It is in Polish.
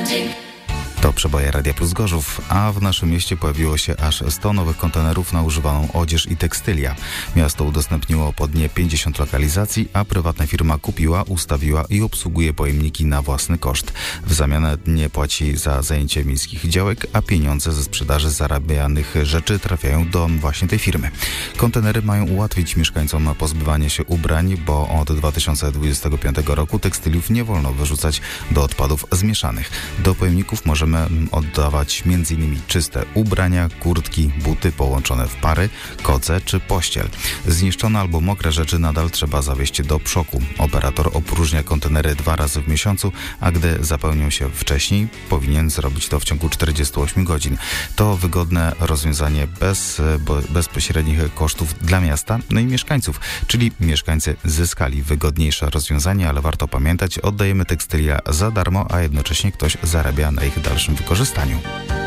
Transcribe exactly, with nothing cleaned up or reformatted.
dzień. To przeboje Radia Plus Gorzów, a w naszym mieście pojawiło się aż sto nowych kontenerów na używaną odzież i tekstylia. Miasto udostępniło po dnie pięćdziesiąt lokalizacji, a prywatna firma kupiła, ustawiła i obsługuje pojemniki na własny koszt. W zamian nie płaci za zajęcie miejskich działek, a pieniądze ze sprzedaży zarabianych rzeczy trafiają do właśnie tej firmy. Kontenery mają ułatwić mieszkańcom pozbywanie się ubrań, bo od dwa tysiące dwudziestego piątego roku tekstyliów nie wolno wyrzucać do odpadów zmieszanych. Do pojemników możemy oddawać między innymi czyste ubrania, kurtki, buty połączone w pary, koce czy pościel. Zniszczone albo mokre rzeczy nadal trzeba zawieźć do przoku. Operator opróżnia kontenery dwa razy w miesiącu, a gdy zapełnią się wcześniej, powinien zrobić to w ciągu czterdziestu ośmiu godzin. To wygodne rozwiązanie bez bezpośrednich kosztów dla miasta, no i mieszkańców, czyli mieszkańcy zyskali wygodniejsze rozwiązanie, ale warto pamiętać, oddajemy tekstylia za darmo, a jednocześnie ktoś zarabia na ich dalszym wykorzystaniu.